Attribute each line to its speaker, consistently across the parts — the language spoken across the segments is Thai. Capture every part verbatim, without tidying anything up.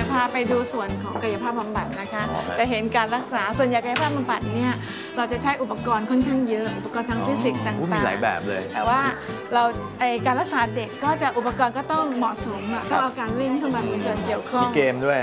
Speaker 1: จะพาไปดูส่วนของกายภาพบำบัดนะคะจะเห็นการรักษาส่วนใหญ่กายภาพบำบัดเนี่ยเราจะใช้อุปกรณ์ค่อนข้างเยอะอุปกรณ์ทางฟิสิกส์ต่างๆ
Speaker 2: มีหลายแบบเลย
Speaker 1: แต่ว่าเราไอการรักษาเด็กก็จะอุปกรณ์ก็ต้องเหมาะสมต้องเอาการเล่นเข้ามามีส่วนเกี่ยวข้อง
Speaker 2: มีเกมด้วย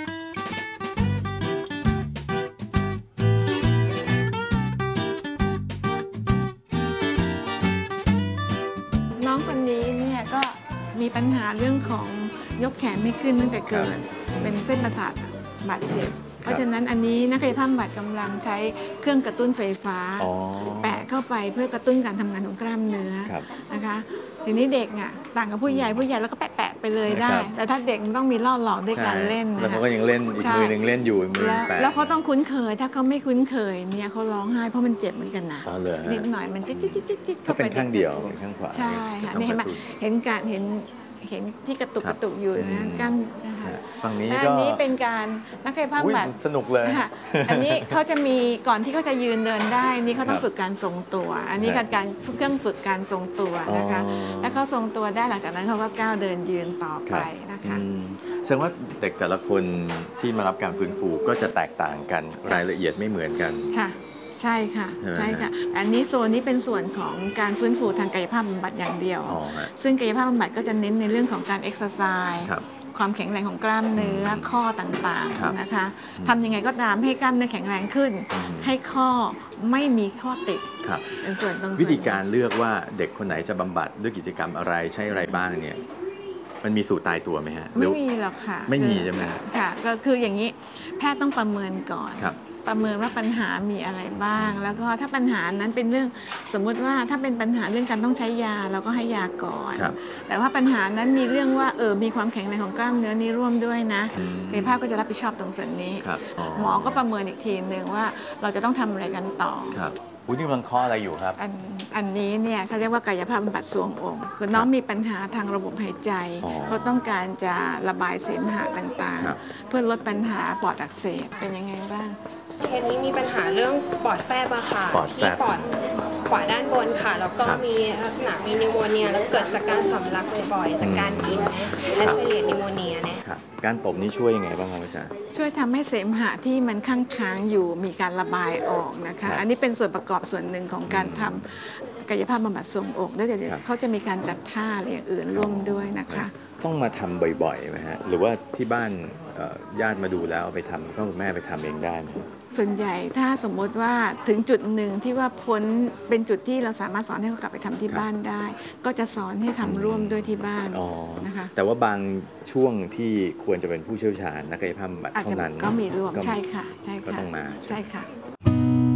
Speaker 1: น้องคนนี้เนี่ยก็มีปัญหาเรื่องของยกแขนไม่ขึ้นตั้งแต่เกิดเป็นเส้นประสาทบาดเจ็บเพราะฉะนั้นอันนี้นักกายภาพบำบัดกำลังใช้เครื่องกระตุ้นไฟฟ้าแปะเข้าไปเพื่อกระตุ้นการทำงานของกล้ามเนื้อนะคะทีนี้เด็กอ่ะต่างกับผู้ใหญ่ผู้ใหญ่แล้วก็แปะๆไปเลยได้แต่ถ้าเด็กมันต้องมีล่อหลอกด้วยการเล่น
Speaker 2: แล้วเขาก็ยังเล่นอีกมือหนึ่งเล่นอยู่มือแปะ
Speaker 1: แล้วเขาต้องคุ้นเคยถ้าเขาไม่คุ้นเคยเนี่ยเขาร้องไห้เพราะมันเจ็บเหมือนกันนะนิดหน่อยมันจิ๊ดจิ๊ดจิ๊ดจิ๊ด
Speaker 2: เข้าไปเป็นข้างเดียวเป็นข้างขวา
Speaker 1: ใช่ค่ะนี่เห็นไหมเห็นการเห็นเห็นที่กระตุกกระตุกอยู่นะกั้นนะคะ
Speaker 2: ฝั่งนี้
Speaker 1: ก็อันนี้เป็นการนักกายภาพบำบัด
Speaker 2: สนุกเลย
Speaker 1: อันนี้เขาจะมีก่อนที่เขาจะยืนเดินได้นี่เขาต้องฝึกการทรงตัวอันนี้คือการเครื่องฝึกการทรงตัวนะคะแล้วเขาทรงตัวได้หลังจากนั้นเขาก็ก้าวเดินยืนต่อไปนะคะ
Speaker 2: แสดงว่าเด็กแต่ละคนที่มารับการฟื้นฟูก็จะแตกต่างกันรายละเอียดไม่เหมือนกัน
Speaker 1: ค่ะใช่ค่ะใช่ค่ะอันนี้โซนนี้เป็นส่วนของการฟื้นฟูทางกายภาพบำบัดอย่างเดียวซึ่งกายภาพบำบัดก็จะเน้นในเรื่องของการเอ็กซ์ไซส์ความแข็งแรงของกล้ามเนื้อข้อต่างๆนะคะทำยังไงก็ตามให้กล้ามเนื้อแข็งแรงขึ้นให้ข้อไม่มีข้อติดเป็นส่วนตรง
Speaker 2: วิธีการเลือกว่าเด็กคนไหนจะบำบัดด้วยกิจกรรมอะไรใช่อะไรบ้างเนี่ยมันมีสูตรตายตัวไหมฮะ
Speaker 1: ไม่มีหรอกค่ะ
Speaker 2: ไม่มีใช่ไหม
Speaker 1: ค่ะก็คืออย่างนี้แพทย์ต้องประเมินก่อนประเมินว่าปัญหามีอะไรบ้างแล้วก็ถ้าปัญหานั้นเป็นเรื่องสมมุติว่าถ้าเป็นปัญหาเรื่องการต้องใช้ยาเราก็ให้ยาก่อนแต่ว่าปัญหานั้นมีเรื่องว่าเออมีความแข็งแรงของกล้ามเนื้อนี้ร่วมด้วยนะกายภาพก็จะรับผิดชอบตรงส่วนนี้หมอก็ประเมินอีกทีหนึ่งว่าเราจะต้องทำอะไรกันต่อ
Speaker 2: คุณนี่กำลังข้ออะไรอยู่ครับ
Speaker 1: อันอันนี้เนี่ยเขาเรียกว่ากายภาพบำบัดทรวงอกคือน้องมีปัญหาทางระบบหายใจเขาต้องการจะระบายเสมหะต่างๆเพื่อลดปัญหาปอดอักเสบเป็นยังไงบ้าง
Speaker 3: เคสนี้มีปัญหาเรื่องปอดแฟบอะค่ะที่ปอดขวาด้านบนค่ะแล้วก็มีลักษณะมีนิโมเนียแล้วเกิดจากการสำลักบ่อยๆจากการกินแอสไพเรตนิโมเนียเนี่ย
Speaker 2: การตบนี้ช่วยยังไงบ้างครับอาจารย์
Speaker 1: ช่วยทำให้เสมหะที่มันค้างค้างอยู่มีการระบายออกนะคะอันนี้เป็นส่วนประกอบส่วนหนึ่งของการทำกายภาพบำบัดทรวงอกได้เดี๋ยวเขาจะมีการจัดท่าอะไรอย่างอื่นร่วมด้วยนะคะ
Speaker 2: ต้องมาทำบ่อยๆไหมฮะหรือว่าที่บ้านญาติมาดูแล้วไปทำก็คุณแม่ไปทำเองได้ไหม
Speaker 1: ส่วนใหญ่ถ้าสมมติว่าถึงจุดหนึ่งที่ว่าพ้นเป็นจุดที่เราสามารถสอนให้เขากลับไปทำที่บ้านได้ ก็จะสอนให้ทำร่วมด้วยที่บ้านนะคะ
Speaker 2: แต่ว่าบางช่วงที่ควรจะเป็นผู้เชี่ยวชาญนักกายภาพบำบัดเท่านั้น
Speaker 1: ก็มีร่วมใช่ค่ะใช่ค่ะ
Speaker 2: ก็ต้องมา
Speaker 1: ใช่ค่ะ